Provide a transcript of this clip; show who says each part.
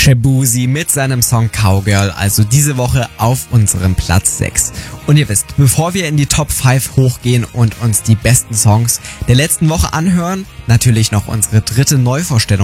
Speaker 1: Shaboozey mit seinem Song Cowgirl, also diese Woche auf unserem Platz 6. Und ihr wisst, bevor wir in die Top 5 hochgehen und uns die besten Songs der letzten Woche anhören, natürlich noch unsere dritte Neuvorstellung